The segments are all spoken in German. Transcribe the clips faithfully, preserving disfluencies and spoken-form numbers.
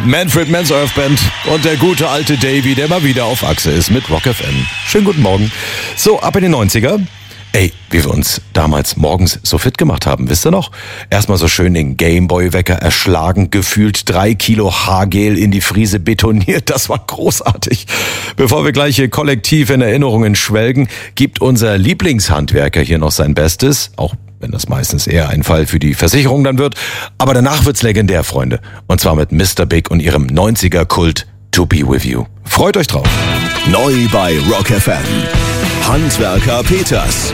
Manfred Mann's Earth Band und der gute alte Davy, der mal wieder auf Achse ist mit Rock F M. Schönen guten Morgen. So, ab in die neunziger. Ey, wie wir uns damals morgens so fit gemacht haben, wisst ihr noch? Erstmal so schön den Gameboy-Wecker erschlagen, gefühlt drei Kilo Haargel in die Friese betoniert. Das war großartig. Bevor wir gleich hier kollektiv in Erinnerungen schwelgen, gibt unser Lieblingshandwerker hier noch sein Bestes. Auch wenn das meistens eher ein Fall für die Versicherung dann wird. Aber danach wird's legendär, Freunde. Und zwar mit Mister Big und ihrem neunziger-Kult To Be With You. Freut euch drauf. Neu bei Rock F M. Handwerker Peters.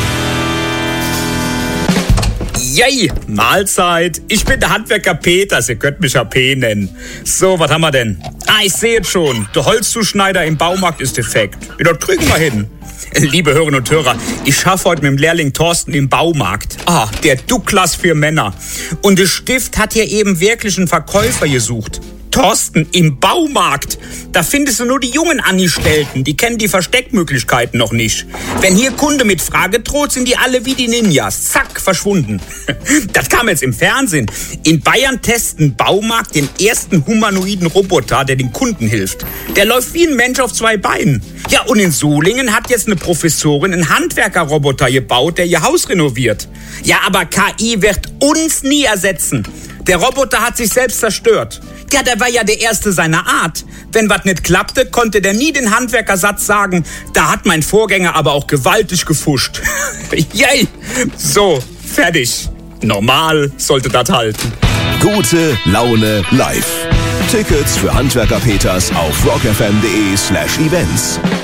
Yay, Mahlzeit. Ich bin der Handwerker Peters, ihr könnt mich ja P nennen. So, was haben wir denn? Ah, ich sehe jetzt schon. Der Holzzuschneider im Baumarkt ist defekt. Ja, das kriegen wir hin. Liebe Hörerinnen und Hörer, ich schaffe heute mit dem Lehrling Thorsten im Baumarkt. Ah, der Douglas für Männer. Und der Stift hat hier eben wirklich einen Verkäufer gesucht. Thorsten, im Baumarkt, da findest du nur die jungen Angestellten, die kennen die Versteckmöglichkeiten noch nicht. Wenn hier Kunde mit Frage droht, sind die alle wie die Ninjas. Zack, verschwunden. Das kam jetzt im Fernsehen. In Bayern testen Baumarkt den ersten humanoiden Roboter, der den Kunden hilft. Der läuft wie ein Mensch auf zwei Beinen. Ja, und in Solingen hat jetzt eine Professorin einen Handwerkerroboter gebaut, der ihr Haus renoviert. Ja, aber K I wird uns nie ersetzen. Der Roboter hat sich selbst zerstört. Ja, der war ja der Erste seiner Art. Wenn was nicht klappte, konnte der nie den Handwerkersatz sagen, da hat mein Vorgänger aber auch gewaltig gefuscht. Yay! So, fertig. Normal sollte das halten. Gute Laune live. Tickets für Handwerker Peters auf rockfm.de slash events.